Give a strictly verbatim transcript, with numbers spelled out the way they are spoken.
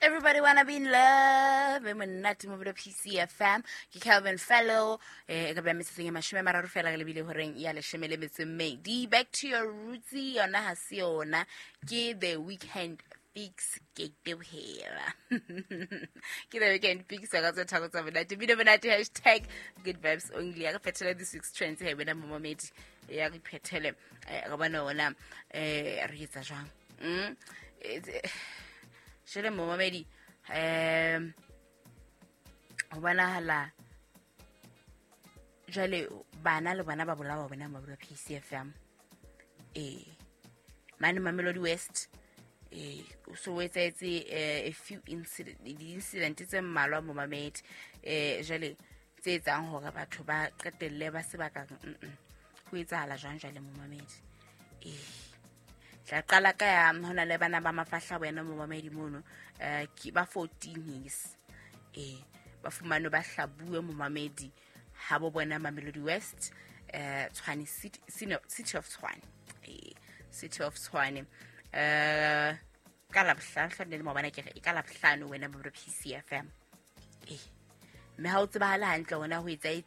Everybody wanna be in love. I'm not to move to P C F M. Ki Calvin Fellow. Eh, ka bya metseng ya mashome mararo fela ka lebile horeng ya leshome le metso mmedi. Back to your rootsy yona ha se yona. Ke the weekend fix ke tebhela. Ke the weekend fix ka tsa thako tsa bona. Tibile bona hashtag good vibes only. Ya ka phethela this week's trends he bena momomedi. Ya ka phethele ka bona ona eh re etsa jwang. Mm. Shele momamedi um ho banahala jale bana le bana ba bolawa bona ba bula P C F M eh mane Mamelodi West eh so wetsetse a few incident the incident tse mmalwa momamedi eh jale tse etsang hore batho ba qetelle ba se ba ka ho etsahala jwang jale momamedi eh tla qala ka ya hona le bana ba mafahla wena mo mamedi mono eh ki ba fourteen years eh ba fumane ba hlabue mo mamedi ha bo bona Mamelodi West eh Tshwane city city of Tshwane eh city of Tshwane eh ka la bohlahla le mo bana ke ka la bohlano wena mo P C F M eh me ha o tseba hala hantle wona ho etsa